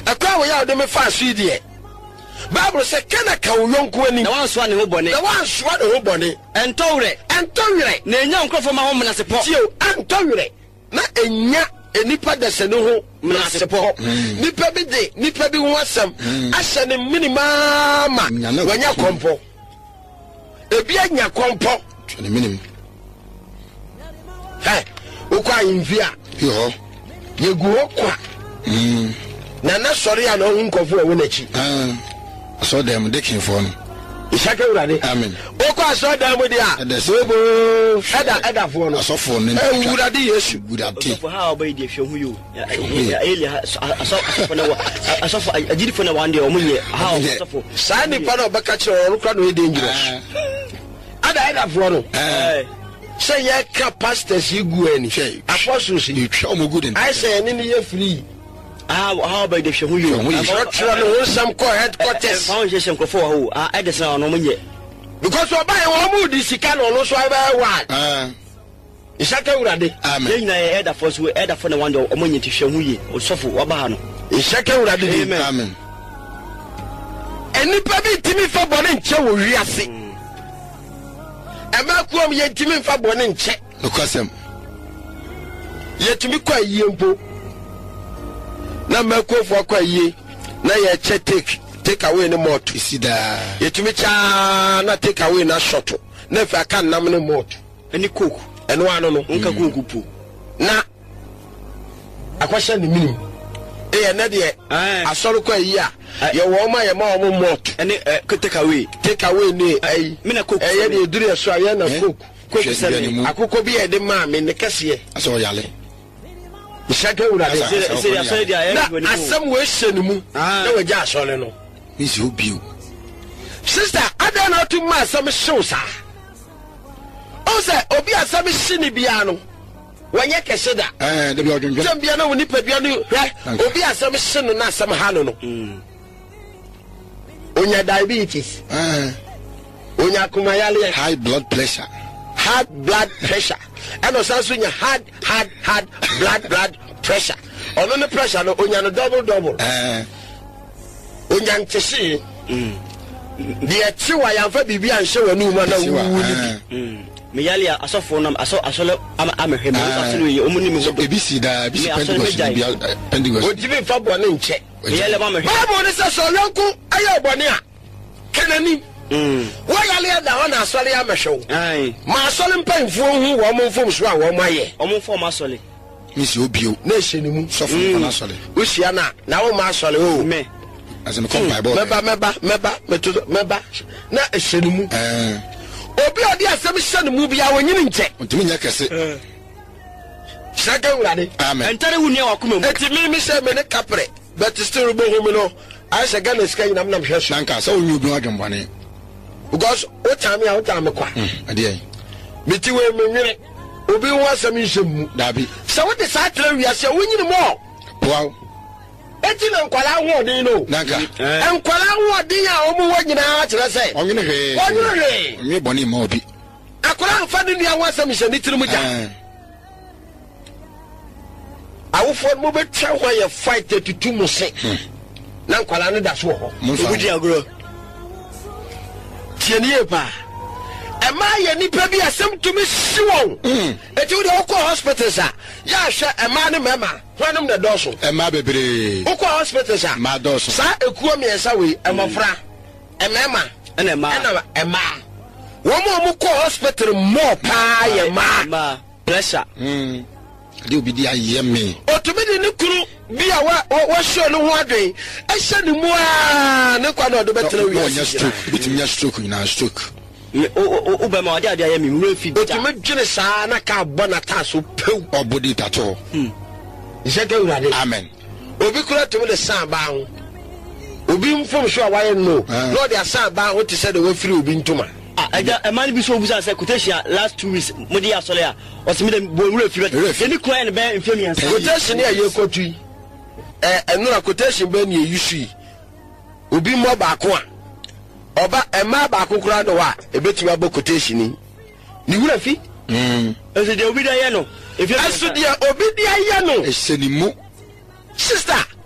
akwa wo ya de me fa so die Bible say kana ka wo yonko ani na wanso ne ho bone entowre na enya nkrofo ma ho menasepo tio entowre na enya enipa dese no ho menasepo nipa bi ho asam ahye ne minima ma wanya kompo ebi anya kompo ne minim ukwa invia yo yegu okwa na sori ya no nkofo e wonachi so dem de kin for no Ishake urade amen okwa so dem dia sebo eda for no so for no urade Yesu urade for how obai de hwe hu yo eli asofo na asofo agiri for na one day omunye how asofo sani pa na obaka kire orukra no e dangerous eda for no say ye pastors igu ani apostles you try mo good I say ni ye free how about the show you some headquarters foundation ko for ho edison no munye because oba e wo mu di sika no no so aba wa Ishake urade amen yina e eda for so eda for na one day omunye ti hwe hu ye osofo oba ha no Ishake urade amen eni pa bi timi fa bone nche wo wiase ema kuom ye timi fa bone nche no kwasem ye timi kwa yie mpo na makofo kwa yie na ye che take away ne moto isida ye timi cha na take away na shot na fa kan nam ne moto eni coke eno ano no nka coke pu na akwasha ni minim na de asoro kwa yie a ye wo ma ye ma wo moto eni take away ni ai me na coke ye de duru so aye na coke se akoko bi e de ma me ne kase aso yale Ishake urade se asole dia ye asem we hyenemu na waja asole no isi obiu sister ada na to ma asem hyew sa o se obi asem hyeni bia no wanye kese da de bi odwonjo tem bia na woni pa bia no obi asem hyeno na asem ha no onya diabetes onya kumayale high blood pressure and also hard blood pressure ono ne pressure no onya no double onya ntese de chiwa ya fa bibia nhye wanu ma na wu ni me yali asofo nam asole amehwe me asole yi omuni me ebisi pendigos ojibe fa bone nche me yali ma mehwe babo ne so yonku aye bone a kenani wayale da wana asole ya mehwe ma asole mpanfo hu wo mo mfom so a wo maye o mo mfom asole isi obio na hyenimu sofo na asole usia na wo ma asole o me azem come bible meba na hyenimu obi odi asem hyenimu bia wonyini nche ontimi nya kese Shake urade amen entare hu ne wakoma mu eti mi se me ne kapre but still bo hu mi no I say Ghana sika nyinam na mhwe so nanka so onyu obi adwonbone because o time kwa ade meti we menwere obi ho asem hyemu dabi so what the satra wiase wonyini mo wow eti na nkwala ho odin no nanka nkwala ho odin a omu wanyina akere se onyine he onye boni ma obi akora mfa ne nua ho asem hyeni tirimu ja awufo mo betwa ho ye fight 32 mo se na nkwala ne da so ho obuji agro tienie pa ema ye nipa bi asem tumi siwon eti wo de okọ hospitals a ya hwe ema ne mema hwanum na doso ema bebre okọ hospitals a ma doso sa ekuo miensa we emofra emema ema wo mo kọ hospital mo pa ye ma pressure de obi di aye me otumi de ne kuru bi a wa show no ho adwen a hye ne mu a ne kwa na odo betra wi nya stroke bitimi stroke na stroke o be ma ade aye me wura fi otumi dwene saa na ka bo na ta so pew obodi tato Ishake urade amen obi kura tumi de san ba ho obi mfom so a waye no no de san ba ho te se de wa firi obi ntuma aja emani bi so obusa say quotation last 2 weeks modi asole a o se me dem bo wura fi ni kura ne be mfemi ansa quotation ya ye kotu enura quotation be ne yusu obi mo ba ko a oba ema ba ko kura do wa ebetimi abo quotation ni wura fi ese de obi da ye no aso de obi de ye no esenimu sister